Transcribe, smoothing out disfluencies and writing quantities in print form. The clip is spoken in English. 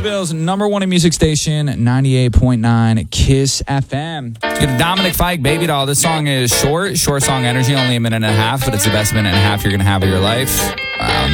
Nashville's number one in music station, 98.9 Kiss FM. Get a Dominic Fike, Baby Doll. This song is short song energy, only a minute and a half, but it's the best minute and a half you're going to have of your life. On